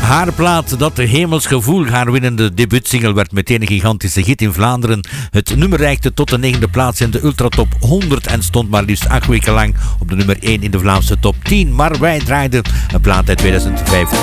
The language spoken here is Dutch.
Haar plaat, dat hemelsgevoel, haar winnende debuutsingle, werd meteen een gigantische hit in Vlaanderen. Het nummer reikte tot de 9e plaats in de Ultratop 100 en stond maar liefst 8 weken lang op de nummer 1 in de Vlaamse top 10. Maar wij draaiden een plaat uit 2015.